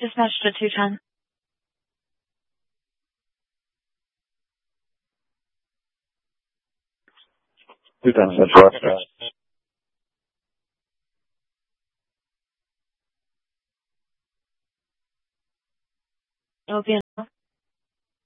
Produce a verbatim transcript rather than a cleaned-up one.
Dispatch to two ten. two ten Central Express. It will be